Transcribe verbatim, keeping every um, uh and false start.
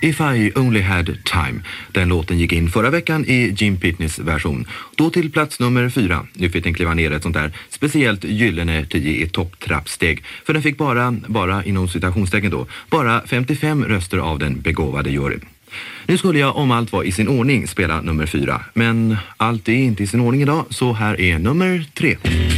If I Only Had Time. Den låten gick in förra veckan i Jim Pitneys version. Då till plats nummer fyra. Nu fick den kliva ner ett sånt där speciellt gyllene tio i topptrappsteg. För den fick bara, bara inom citationstecken då, bara femtiofem röster av den begåvade juryn. Nu skulle jag om allt var i sin ordning spela nummer fyra. Men allt är inte i sin ordning idag, så här är nummer tre.